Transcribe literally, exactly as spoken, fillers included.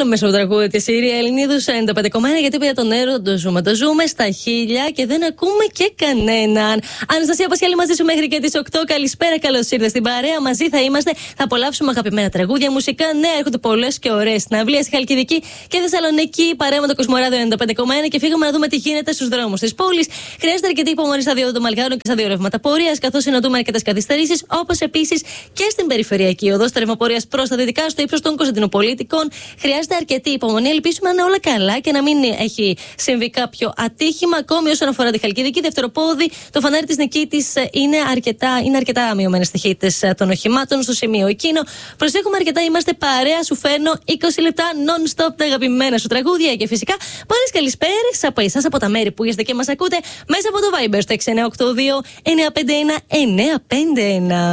μέσω του τραγούδι τη Σύρια Ελληνίδου ενενήντα πέντε κόμμα ένα, γιατί πια τον νερό το ζούμε. Το ζούμε στα χίλια και δεν ακούμε και κανέναν. Αναστασία Πασχάλη μαζί σου μέχρι και τις οκτώ. Καλησπέρα, καλώς ήρθες στην παρέα. Μαζί θα είμαστε, θα απολαύσουμε αγαπημένα τραγούδια, μουσικά νέα. Έρχονται πολλές και ωραίες συναυλίες στη Χαλκιδική και Θεσσαλονίκη. Παρέα με το Κοσμοράδιο ενενήντα πέντε κόμμα ένα και φύγαμε να δούμε τι γίνεται στους δρόμους της πόλης. Χρειάζεται αρκετή υπομονή στα δύο των Μαλγάρων και στα δύο ρεύματα πορείας, καθώς συναντούμε αρκετές καθυστερήσεις, όπως επίσης και στην περιφερειακή οδό στα ρεύματα προς τα δυτικά, στο ύψος των Κωνσταντινοπολίτικων. Χρειάζεται αρκετή υπομονή. Ελπίσουμε να είναι όλα καλά και να μην έχει συμβεί κάποιο ατύχημα. Ακόμη όσον αφορά τη Χαλκιδική, δευτεροπόδι, το φανάρι της Νικήτης είναι αρκετά, είναι αρκετά μειωμένες ταχύτητες των οχημάτων στο σημείο εκείνο. Προσέχουμε αρκετά, είμαστε παρέα. Σου φέρνω είκοσι λεπτά non-stop τα αγαπημένα σου τραγούδια και φυσικά πολλές καλησπέρες από εσάς, από τα μέρη που είστε και μας ακούτε μέσα από το Viber στο έξι εννιά οκτώ δύο εννιά πέντε ένα εννιά πέντε ένα.